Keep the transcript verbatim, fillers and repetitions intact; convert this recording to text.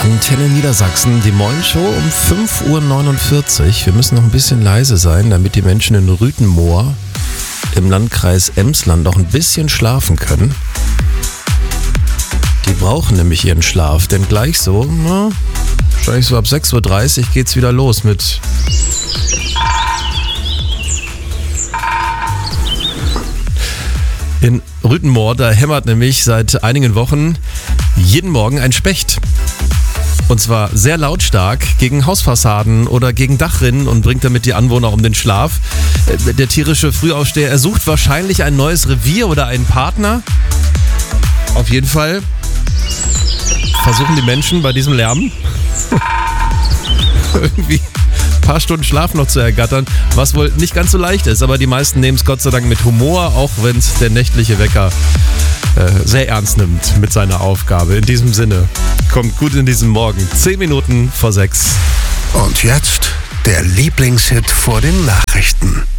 Antenne Niedersachsen, die Morgenshow um fünf Uhr neunundvierzig. Wir müssen noch ein bisschen leise sein, damit die Menschen in Rüthenmoor im Landkreis Emsland noch ein bisschen schlafen können. Die brauchen nämlich ihren Schlaf, denn gleich so, na, wahrscheinlich so ab sechs Uhr dreißig geht's wieder los mit in Rüthenmoor. Da hämmert nämlich seit einigen Wochen jeden Morgen ein Specht. Und zwar sehr lautstark gegen Hausfassaden oder gegen Dachrinnen und bringt damit die Anwohner um den Schlaf. Der tierische Frühaufsteher, er sucht wahrscheinlich ein neues Revier oder einen Partner. Auf jeden Fall versuchen die Menschen bei diesem Lärm irgendwie ein paar Stunden Schlaf noch zu ergattern, was wohl nicht ganz so leicht ist. Aber die meisten nehmen es Gott sei Dank mit Humor, auch wenn es der nächtliche Wecker äh, sehr ernst nimmt mit seiner Aufgabe. In diesem Sinne, kommt gut in diesen Morgen. Zehn Minuten vor sechs. Und jetzt der Lieblingshit vor den Nachrichten.